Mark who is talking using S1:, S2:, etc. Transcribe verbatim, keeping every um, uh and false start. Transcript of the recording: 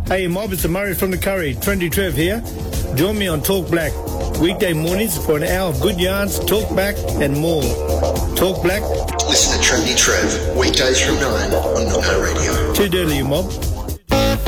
S1: Hey Mob, it's the Murray from the Curry. Trendy Trev here. Join me on Talk Black. Weekday mornings for an hour of good yarns, talk back and more. Talk Black.
S2: Listen to Trendy Trev. Weekdays from nine on Nono Radio.
S1: Too dirty, you mob.